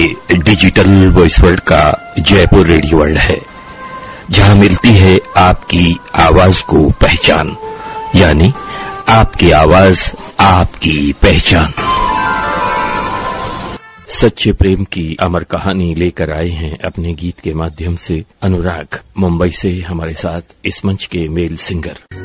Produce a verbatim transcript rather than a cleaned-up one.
ये digital voice world का Jaipur radio world है, जहां मिलती है आपकी आवाज को पहचान, यानी आपकी आवाज आपकी पहचान। सच्चे प्रेम की अमर कहानी लेकर आए हैं अपने गीत के माध्यम से अनुराग। मुंबई से हमारे साथ इस मंच के मेल सिंगर।